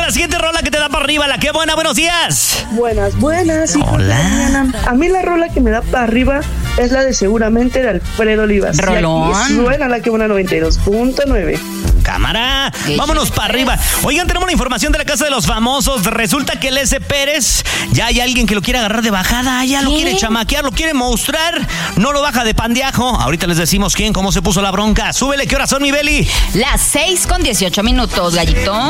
la siguiente rola que te da para arriba, la que buena, buenos días. Buenas. Hola. A mí la rola que me da para arriba es la de Seguramente de Alfredo Olivas. Rolón. Y aquí suena la que buena 92.9. Cámara, vámonos para arriba. Oigan, tenemos la información de la Casa de los Famosos. Resulta que el S. Pérez, ya hay alguien que lo quiere agarrar de bajada, ya lo quiere chamaquear, lo quiere mostrar, no lo baja de pandeajo. Ahorita les decimos quién, cómo se puso la bronca. Súbele, ¿qué horas son, mi Beli? Las 6:18, gallito.